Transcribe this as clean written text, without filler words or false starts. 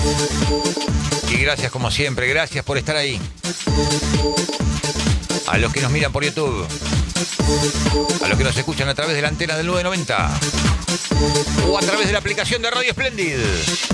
Y gracias como siempre, gracias por estar ahí. A los que nos miran por YouTube, a los que nos escuchan a través de la antena del 990 o a través de la aplicación de Radio Splendid.